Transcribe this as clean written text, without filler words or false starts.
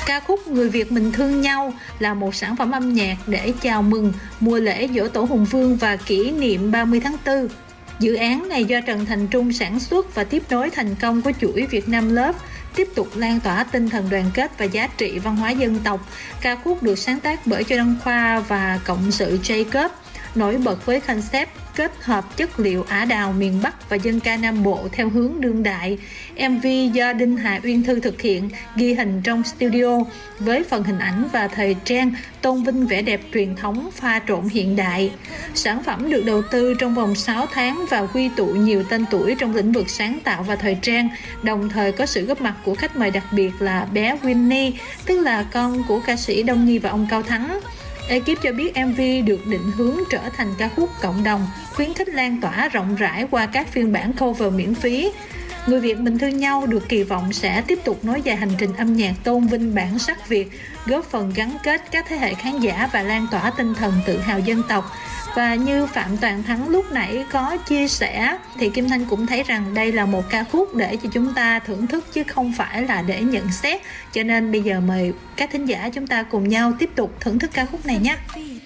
Ca khúc Người Việt Mình Thương Nhau là một sản phẩm âm nhạc để chào mừng mùa lễ Giỗ Tổ Hùng Vương và kỷ niệm 30 tháng 4. Dự án này do Trần Thành Trung sản xuất và tiếp nối thành công của chuỗi Việt Nam Love, tiếp tục lan tỏa tinh thần đoàn kết và giá trị văn hóa dân tộc. Ca khúc được sáng tác bởi Châu Đăng Khoa và cộng sự Jacob, nổi bật với concept kết hợp chất liệu Ả Đào miền Bắc và dân ca Nam Bộ theo hướng đương đại. MV do Đinh Hà Uyên Thư thực hiện, ghi hình trong studio với phần hình ảnh và thời trang tôn vinh vẻ đẹp truyền thống pha trộn hiện đại. Sản phẩm được đầu tư trong vòng 6 tháng và quy tụ nhiều tên tuổi trong lĩnh vực sáng tạo và thời trang, đồng thời có sự góp mặt của khách mời đặc biệt là bé Winnie, tức là con của ca sĩ Đông Nhi và ông Cao Thắng. Ekip cho biết MV được định hướng trở thành ca khúc cộng đồng, khuyến khích lan tỏa rộng rãi qua các phiên bản cover miễn phí. Người Việt Mình Thương Nhau được kỳ vọng sẽ tiếp tục nối dài hành trình âm nhạc tôn vinh bản sắc Việt, góp phần gắn kết các thế hệ khán giả và lan tỏa tinh thần tự hào dân tộc. Và như Phạm Toàn Thắng lúc nãy có chia sẻ thì Kim Thanh cũng thấy rằng đây là một ca khúc để cho chúng ta thưởng thức chứ không phải là để nhận xét. Cho nên bây giờ mời các thính giả chúng ta cùng nhau tiếp tục thưởng thức ca khúc này nhé.